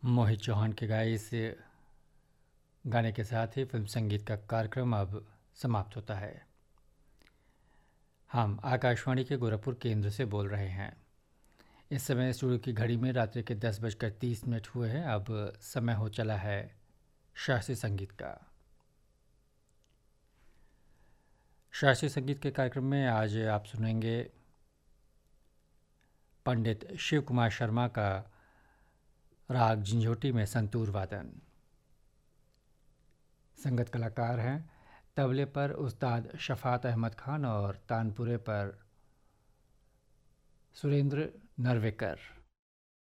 मोहित चौहान के गाए इस गाने के साथ ही फिल्म संगीत का कार्यक्रम अब समाप्त होता है। हम आकाशवाणी के गोरखपुर केंद्र से बोल रहे हैं। इस समय स्टूडियो की घड़ी में रात्रि के 10:30 हुए हैं। अब समय हो चला है शास्त्रीय संगीत का। शास्त्रीय संगीत के कार्यक्रम में आज आप सुनेंगे पंडित शिव कुमार शर्मा का राग झंझोटी में संतूर वादन। संगत कलाकार हैं तबले पर उस्ताद शफात अहमद खान और तानपुरे पर सुरेंद्र नरवेकर।